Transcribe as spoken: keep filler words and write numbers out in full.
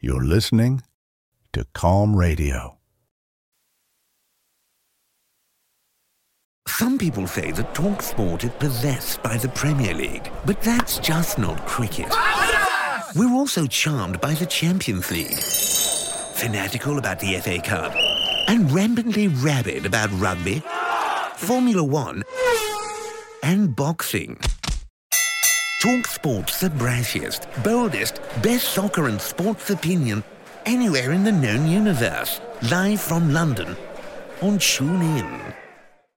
You're listening to Calm Radio. Some people say that TalkSport is possessed by the Premier League, but that's just not cricket. We're also charmed by the Champions League, fanatical about the F A Cup, and rampantly rabid about rugby, Formula One, and boxing. TalkSport's the brashiest, boldest, best soccer and sports opinion anywhere in the known universe. Live from London on TuneIn.